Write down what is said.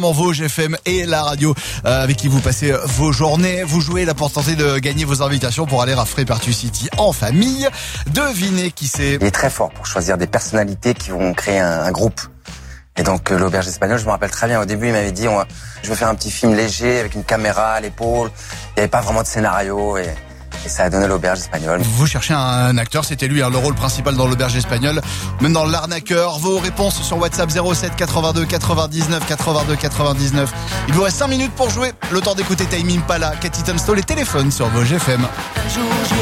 Vosges FM et la radio avec qui vous passez vos journées. Vous jouez là pour tenter de gagner vos invitations pour aller à Frépertus City en famille. Devinez qui c'est. Il est très fort pour choisir des personnalités qui vont créer un groupe. Et donc l'Auberge Espagnole, je me rappelle très bien, au début il m'avait dit je veux faire un petit film léger avec une caméra à l'épaule. Il n'y avait pas vraiment de scénario et ça a donné l'Auberge Espagnole. Vous cherchez un acteur, c'était lui, le rôle principal dans l'Auberge Espagnole, même dans L'Arnaqueur. Vos réponses sur WhatsApp 07 82 99 82 99. Il vous reste 5 minutes pour jouer. Le temps d'écouter Tame Impala, Cathy Tunstall et Téléphone sur Vosges FM.